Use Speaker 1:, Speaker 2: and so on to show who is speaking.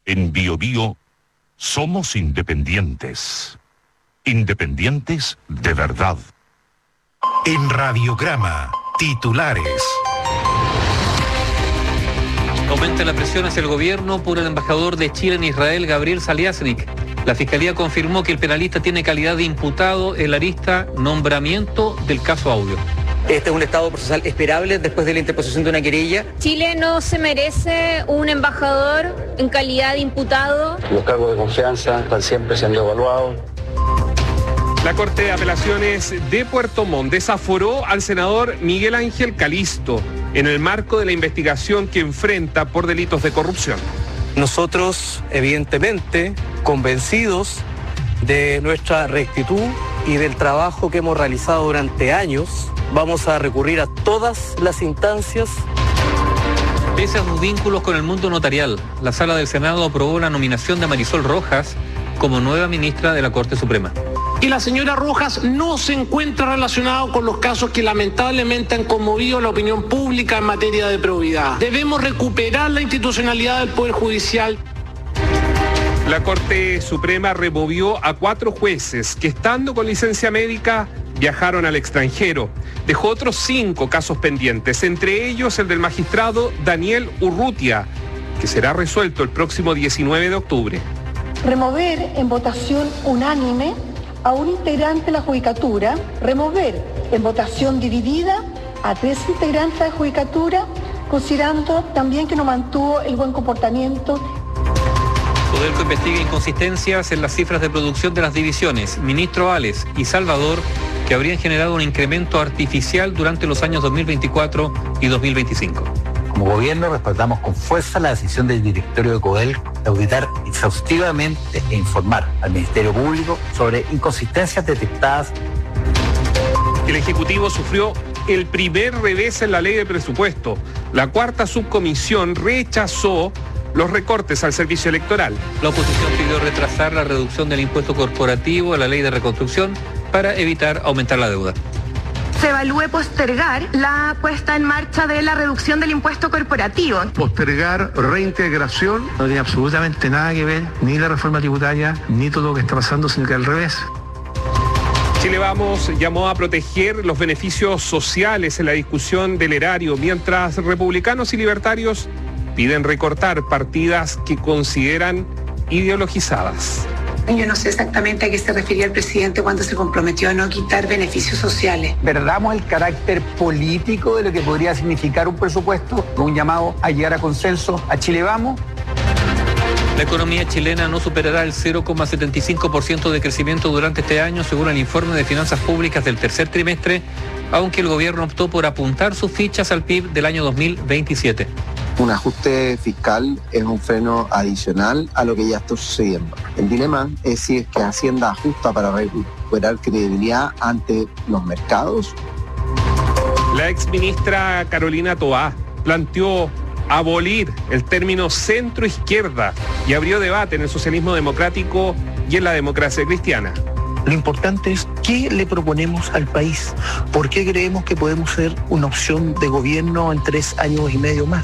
Speaker 1: En BioBio somos independientes. Independientes de verdad.
Speaker 2: En Radiograma, titulares.
Speaker 3: Aumenta la presión hacia el gobierno por el embajador de Chile en Israel, Gabriel Saliasnik. La Fiscalía confirmó que el penalista tiene calidad de imputado en la arista nombramiento del caso Audio.
Speaker 4: Este es un estado procesal esperable después de la interposición de una querella.
Speaker 5: Chile no se merece un embajador en calidad de imputado.
Speaker 6: Los cargos de confianza están siempre siendo evaluados.
Speaker 7: La Corte de Apelaciones de Puerto Montt desaforó al senador Miguel Ángel Calisto en el marco de la investigación que enfrenta por delitos de corrupción.
Speaker 8: Nosotros, evidentemente, convencidos de nuestra rectitud y del trabajo que hemos realizado durante años, vamos a recurrir a todas las instancias.
Speaker 3: Pese a sus vínculos con el mundo notarial, la Sala del Senado aprobó la nominación de Marisol Rojas como nueva ministra de la Corte Suprema.
Speaker 9: Y la señora Rojas no se encuentra relacionado con los casos que lamentablemente han conmovido la opinión pública en materia de probidad. Debemos recuperar la institucionalidad del Poder Judicial.
Speaker 7: La Corte Suprema removió a 4 jueces que, estando con licencia médica, viajaron al extranjero. Dejó otros 5 casos pendientes, entre ellos el del magistrado Daniel Urrutia, que será resuelto el próximo 19 de octubre.
Speaker 10: Remover en votación unánime a un integrante de la judicatura, remover en votación dividida a 3 integrantes de la judicatura, considerando también que no mantuvo el buen comportamiento.
Speaker 3: Codelco investiga inconsistencias en las cifras de producción de las divisiones Ministro Ales y Salvador, que habrían generado un incremento artificial durante los años 2024 y 2025.
Speaker 11: Como gobierno respaldamos con fuerza la decisión del directorio de Codelco de auditar exhaustivamente e informar al Ministerio Público sobre inconsistencias detectadas.
Speaker 7: El Ejecutivo sufrió el primer revés en la ley de presupuesto. La 4ª subcomisión rechazó los recortes al servicio electoral.
Speaker 3: La oposición pidió retrasar la reducción del impuesto corporativo a la ley de reconstrucción para evitar aumentar la deuda.
Speaker 12: Se evalúe postergar la puesta en marcha de la reducción del impuesto corporativo.
Speaker 13: Postergar reintegración no tiene absolutamente nada que ver ni la reforma tributaria ni todo lo que está pasando, sino que al revés.
Speaker 7: Chile Vamos llamó a proteger los beneficios sociales en la discusión del erario, mientras republicanos y libertarios piden recortar partidas que consideran ideologizadas.
Speaker 14: Yo no sé exactamente a qué se refería el presidente cuando se comprometió a no quitar beneficios sociales.
Speaker 15: Perdamos el carácter político de lo que podría significar un presupuesto, con un llamado a llegar a consenso a Chile Vamos.
Speaker 3: La economía chilena no superará el 0,75% de crecimiento durante este año, según el informe de finanzas públicas del tercer trimestre, aunque el gobierno optó por apuntar sus fichas al PIB del año 2027.
Speaker 16: Un ajuste fiscal es un freno adicional a lo que ya está sucediendo. El dilema es si es que Hacienda ajusta para recuperar credibilidad ante los mercados.
Speaker 7: La exministra Carolina Toá planteó abolir el término centro-izquierda y abrió debate en el socialismo democrático y en la democracia cristiana.
Speaker 17: Lo importante es qué le proponemos al país, por qué creemos que podemos ser una opción de gobierno en 3 años y medio más.